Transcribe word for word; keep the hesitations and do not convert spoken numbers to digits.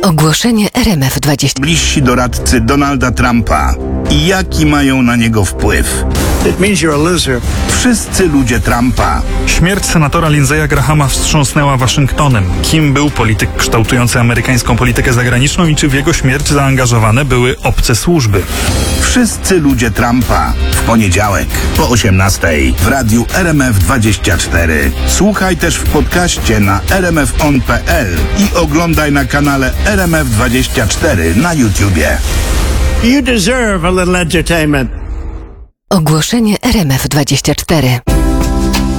Ogłoszenie R M F dwadzieścia. Bliżsi doradcy Donalda Trumpa i jaki mają na niego wpływ. It means you're a loser. Wszyscy ludzie Trumpa. Śmierć senatora Lindsaya Grahama wstrząsnęła Waszyngtonem. Kim był polityk kształtujący amerykańską politykę zagraniczną i czy w jego śmierć zaangażowane były obce służby? Wszyscy ludzie Trumpa. W poniedziałek po osiemnastej w radiu R M F dwadzieścia cztery. Słuchaj też w podcaście na r m f on kropka p l i oglądaj na kanale R M F dwadzieścia cztery na YouTubie. You deserve a little entertainment. Ogłoszenie R M F dwadzieścia cztery.